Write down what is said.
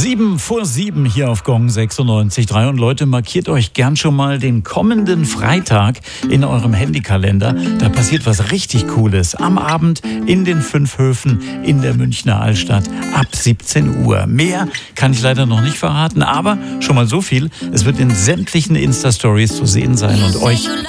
7:07 hier auf Gong 96.3. Und Leute, markiert euch gern schon mal den kommenden Freitag in eurem Handykalender. Da passiert was richtig Cooles. Am Abend in den 5 Höfen in der Münchner Altstadt ab 17 Uhr. Mehr kann ich leider noch nicht verraten, aber schon mal so viel. Es wird in sämtlichen Insta-Stories zu sehen sein und euch